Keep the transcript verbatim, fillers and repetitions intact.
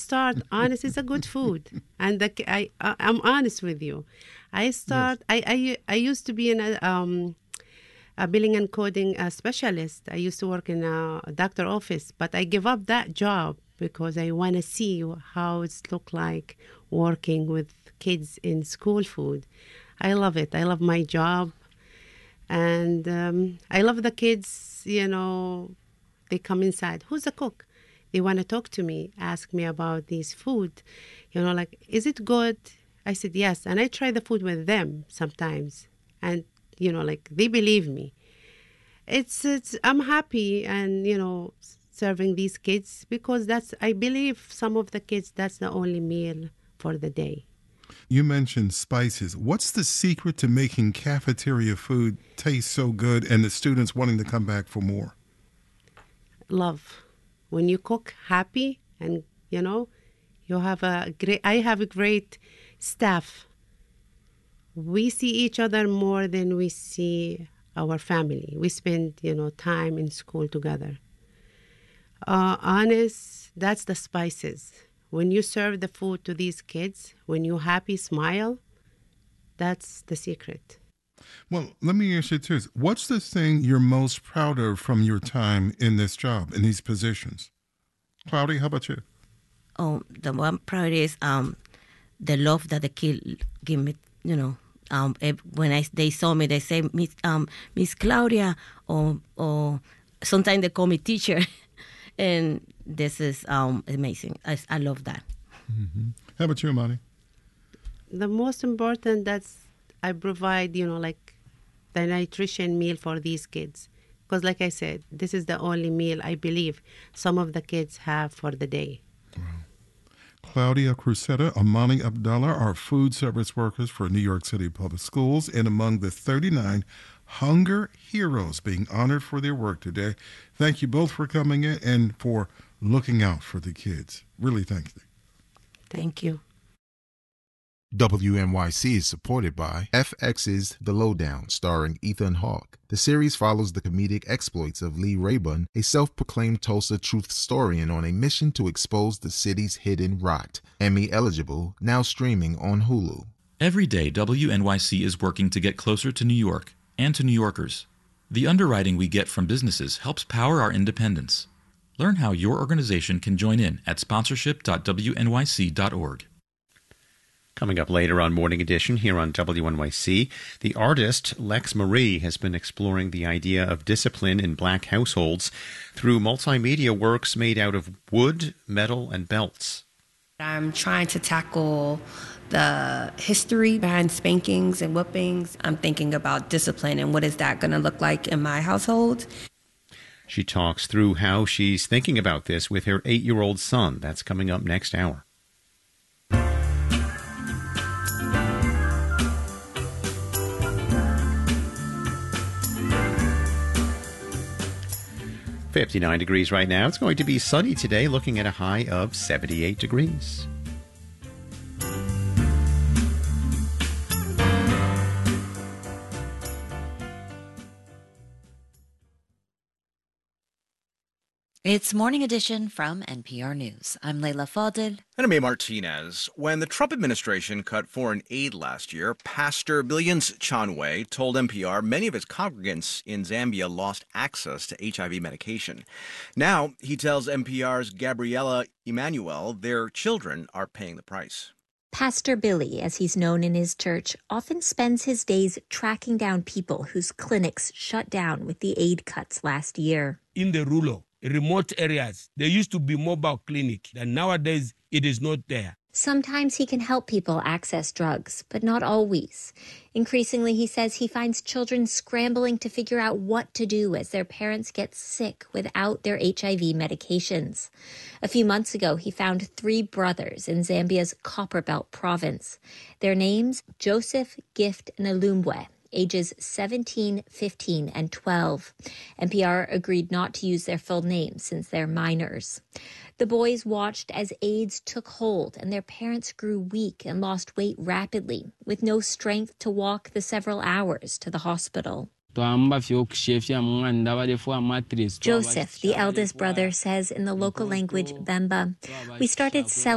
start honest. It's a good food, and the, I, I I'm honest with you. I start. Yes. I, I I used to be in a um a billing and coding uh, specialist. I used to work in a doctor office, but I give up that job because I want to see how it's look like working with kids in school food. I love it. I love my job, and um, I love the kids. You know, they come inside. Who's the cook? They want to talk to me, ask me about this food. You know, like, is it good? I said, yes. And I try the food with them sometimes. And, you know, like, they believe me. It's, it's, I'm happy and, you know, serving these kids because that's, I believe some of the kids, that's the only meal for the day. You mentioned spices. What's the secret to making cafeteria food taste so good and the students wanting to come back for more? Love. When you cook happy and, you know, you have a great, I have a great staff. We see each other more than we see our family. We spend, you know, time in school together. Uh, honest, that's the spices. When you serve the food to these kids, when you happy, smile, that's the secret. Well, let me ask you too. What's the thing you're most proud of from your time in this job, in these positions? Cloudy, how about you? Oh, the one proud is um, the love that the kid give me. You know, um, when I they saw me, they say Miss um, Miss Claudia, or or sometimes they call me teacher, and this is um, amazing. I I love that. Mm-hmm. How about you, Amani? The most important that's I provide, you know, like the nutrition meal for these kids. Because like I said, this is the only meal I believe some of the kids have for the day. Wow. Claudia Crusetta, Amani Abdallah are food service workers for New York City Public Schools and among the thirty-nine Hunger Heroes being honored for their work today. Thank you both for coming in and for looking out for the kids. Really thank you. Thank you. W N Y C is supported by F X's The Lowdown, starring Ethan Hawke. The series follows the comedic exploits of Lee Rayburn, a self-proclaimed Tulsa truth historian on a mission to expose the city's hidden rot. Emmy eligible, now streaming on Hulu. Every day, W N Y C is working to get closer to New York and to New Yorkers. The underwriting we get from businesses helps power our independence. Learn how your organization can join in at sponsorship dot w n y c dot org. Coming up later on Morning Edition here on W N Y C, the artist Lex Marie has been exploring the idea of discipline in black households through multimedia works made out of wood, metal, and belts. I'm trying to tackle the history behind spankings and whippings. I'm thinking about discipline and what is that going to look like in my household. She talks through how she's thinking about this with her eight-year-old son. That's coming up next hour. fifty-nine degrees right now. It's going to be sunny today, looking at a high of seventy-eight degrees. It's Morning Edition from N P R News. I'm Leila Fadel. And I'm A. Martinez. When the Trump administration cut foreign aid last year, Pastor Billions Chanwe told N P R many of his congregants in Zambia lost access to H I V medication. Now, he tells N P R's Gabriela Emmanuel their children are paying the price. Pastor Billy, as he's known in his church, often spends his days tracking down people whose clinics shut down with the aid cuts last year. In the rural, remote areas, there used to be mobile clinic, and nowadays it is not there. Sometimes he can help people access drugs, but not always. Increasingly, he says he finds children scrambling to figure out what to do as their parents get sick without their H I V medications. A few months ago, he found three brothers in Zambia's Copperbelt province. Their names, Joseph, Gift, and Alumbwe, ages seventeen, fifteen, and twelve. N P R agreed not to use their full names since they're minors. The boys watched as AIDS took hold and their parents grew weak and lost weight rapidly, with no strength to walk the several hours to the hospital. Joseph, the eldest brother, says in the local language Bemba, "We started selling